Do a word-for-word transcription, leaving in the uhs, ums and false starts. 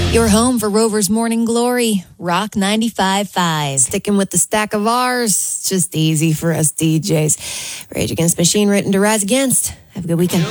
Your home for Rover's Morning Glory, Rock ninety-five point five. Sticking with the stack of ours. It's just easy for us D Js. Rage Against the Machine, written to rise against. Have a good weekend.